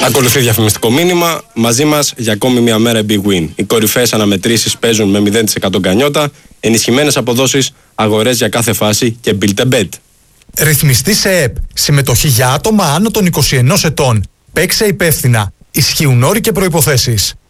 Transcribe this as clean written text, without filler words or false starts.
Ακολουθεί διαφημιστικό μήνυμα. Μαζί μας για ακόμη μια μέρα η Big Win. Οι κορυφαίες αναμετρήσεις παίζουν με 0% γκανιότα, ενισχυμένες αποδόσεις, αγορές για κάθε φάση και build a bet. Ρυθμιστή σε ΕΠ. Συμμετοχή για άτομα άνω των 21 ετών. Παίξε υπεύθυνα. Ισχύουν όροι και προϋποθέσεις.